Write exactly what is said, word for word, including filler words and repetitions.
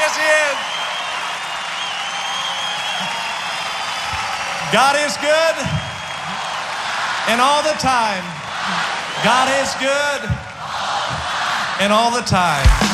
Yes, he is. God is good, and all the time. God is good, and all the time.